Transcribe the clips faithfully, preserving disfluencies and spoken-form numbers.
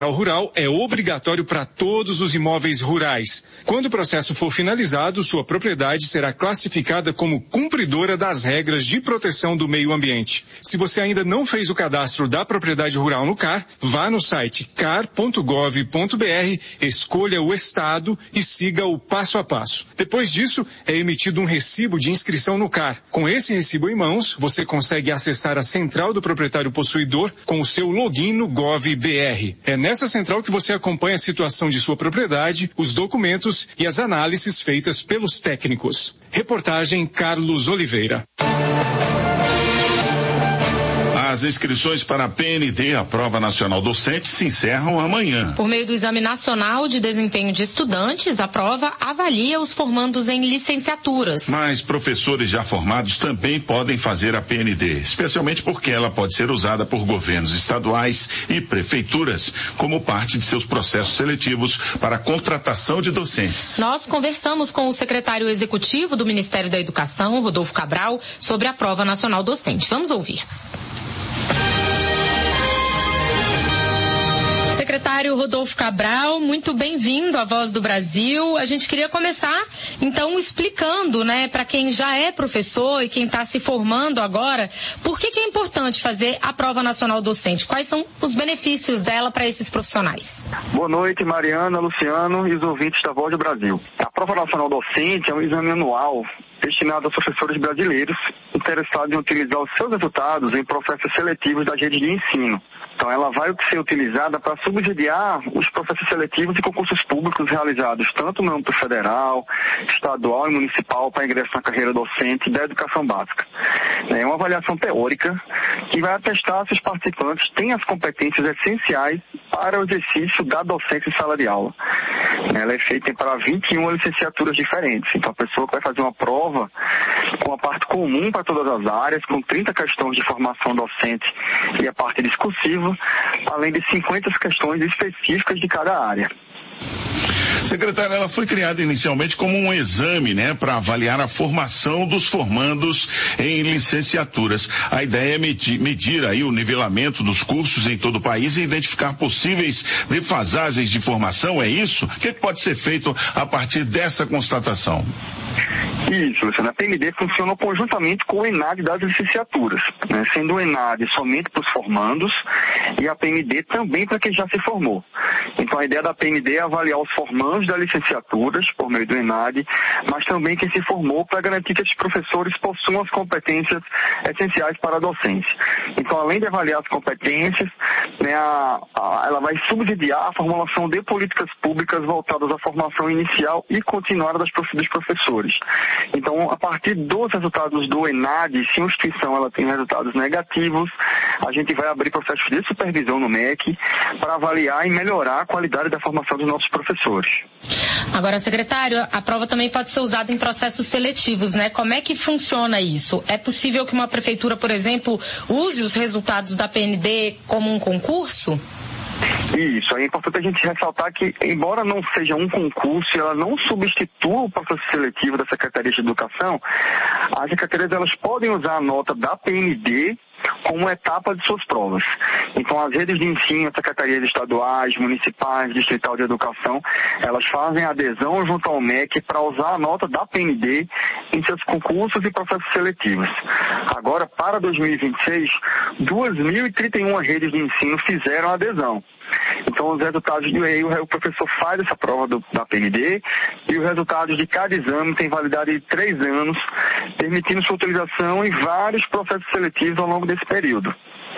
rural é obrigatório para todos os imóveis rurais. Quando o processo for finalizado, sua propriedade será classificada como cumpridora das regras de proteção do meio ambiente. Se você ainda não fez o cadastro da propriedade rural no C A R, vá no site car ponto gov ponto br, escolha o estado e siga o passo a passo. Depois disso, é emitido um recibo de inscrição no C A R. Com esse recibo em mãos, você consegue acessar a central do proprietário possuidor com o seu login no GovBR. É nessa central que você acompanha a situação de sua propriedade, os documentos e as análises feitas pelos técnicos. Reportagem Carlos Oliveira. As inscrições para a P N D, a Prova Nacional Docente, se encerram amanhã. Por meio do Exame Nacional de Desempenho de Estudantes, a prova avalia os formandos em licenciaturas. Mas professores já formados também podem fazer a P N D, especialmente porque ela pode ser usada por governos estaduais e prefeituras como parte de seus processos seletivos para a contratação de docentes. Nós conversamos com o secretário executivo do Ministério da Educação, Rodolfo Cabral, sobre a Prova Nacional Docente. Vamos ouvir. Secretário Rodolfo Cabral, muito bem-vindo à Voz do Brasil. A gente queria começar, então, explicando, né, para quem já é professor e quem está se formando agora, por que que é importante fazer a Prova Nacional Docente? Quais são os benefícios dela para esses profissionais? Boa noite, Mariana, Luciano e os ouvintes da Voz do Brasil. A Prova Nacional Docente é um exame anual destinado aos professores brasileiros interessados em utilizar os seus resultados em processos seletivos das redes de ensino. Então, ela vai ser utilizada para subsidiar os processos seletivos e concursos públicos realizados tanto no âmbito federal, estadual e municipal para ingresso na carreira docente da educação básica. É uma avaliação teórica que vai atestar se os participantes têm as competências essenciais para o exercício da docência em sala de aula. Ela é feita para vinte e uma licenciaturas diferentes. Então, a pessoa que vai fazer uma prova com a parte comum para todas as áreas, com trinta questões de formação docente e a parte discursiva, além de cinquenta questões específicas de cada área. Secretária, ela foi criada inicialmente como um exame, né, para avaliar a formação dos formandos em licenciaturas. A ideia é medir, medir aí o nivelamento dos cursos em todo o país e identificar possíveis defasagens de formação, é isso? O que pode ser feito a partir dessa constatação? Isso, Luciano. A P N D funciona conjuntamente com o ENAD das licenciaturas, né, sendo o ENAD somente para os formandos e a P N D também para quem já se formou. Então, a ideia da P N D é avaliar os formandos das licenciaturas, por meio do ENAD, mas também quem se formou para garantir que os professores possuam as competências essenciais para a docência. Então, além de avaliar as competências, né, a, a, ela vai subsidiar a formulação de políticas públicas voltadas à formação inicial e continuada das, dos professores. Então, a partir dos resultados do ENAD, se a instituição ela tem resultados negativos, a gente vai abrir processos de supervisão no M E C para avaliar e melhorar a qualidade da formação dos nossos professores. Agora, secretário, a prova também pode ser usada em processos seletivos, né? Como é que funciona isso? É possível que uma prefeitura, por exemplo, use os resultados da P N D como um concurso? Isso, é importante a gente ressaltar que, embora não seja um concurso, ela não substitua o processo seletivo da Secretaria de Educação, as secretarias elas podem usar a nota da P N D como etapa de suas provas. Então, as redes de ensino, as secretarias estaduais, municipais, distrital de educação, elas fazem adesão junto ao M E C para usar a nota da P N D em seus concursos e processos seletivos. Agora, para dois mil e vinte e seis, duas mil e trinta e uma redes de ensino fizeram adesão. Então, os resultados do E I, o professor faz essa prova do, da P N D e os resultados de cada exame têm validade de três anos, permitindo sua utilização em vários processos seletivos ao longo desse período.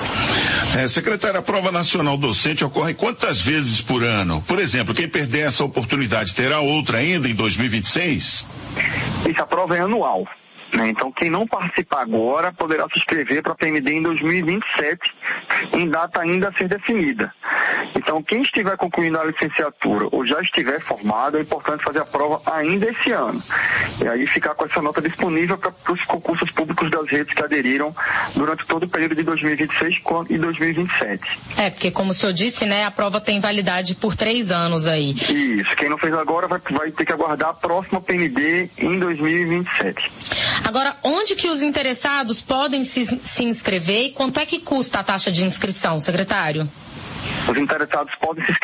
É, secretária, a Prova Nacional Docente ocorre quantas vezes por ano? Por exemplo, quem perder essa oportunidade terá outra ainda em dois mil e vinte e seis? Essa prova é anual. Então, quem não participar agora poderá se inscrever para a P N D em dois mil e vinte e sete, em data ainda a ser definida. Então, quem estiver concluindo a licenciatura ou já estiver formado, é importante fazer a prova ainda esse ano. E aí ficar com essa nota disponível para os concursos públicos das redes que aderiram durante todo o período de dois mil e vinte e seis e dois mil e vinte e sete. É, porque como o senhor disse, né, a prova tem validade por três anos aí. Isso, quem não fez agora vai, vai ter que aguardar a próxima P N D em dois mil e vinte e sete. Agora, onde que os interessados podem se, se inscrever e quanto é que custa a taxa de inscrição, secretário? Os interessados podem se